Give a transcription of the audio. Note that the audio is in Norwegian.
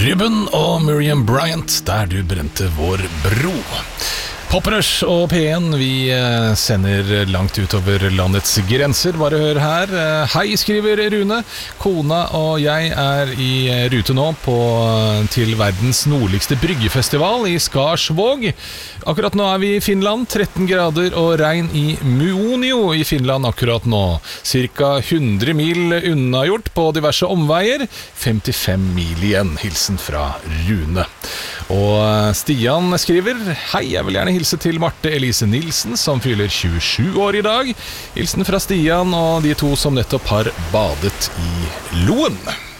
Ruben og Miriam Bryant, der du brente vår bro. Poprush og P1, vi sender langt utover landets grenser. Bare hør her. Hei, skriver Rune. Kona og jeg i rute nå til verdens nordligste bryggefestival i Skarsvåg. Akkurat nå vi i Finland, 13 grader og regn i Muonio i Finland akkurat nå. Cirka 100 mil unnagjort på diverse omveier. 55 mil igjen. Hilsen fra Rune. Og Stian skriver: Hei, jeg vil gjerne hilse til Marte Elise Nilsen, som fyller 27 år i dag. Hilsen fra Stian og de to som nettopp har badet i Loen.